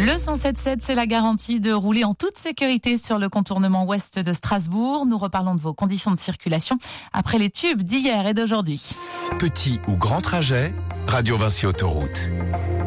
Le 107.7, c'est la garantie de rouler en toute sécurité sur le contournement ouest de Strasbourg. Nous reparlons de vos conditions de circulation après les tubes d'hier et d'aujourd'hui. Petit ou grand trajet, Radio Vinci Autoroute.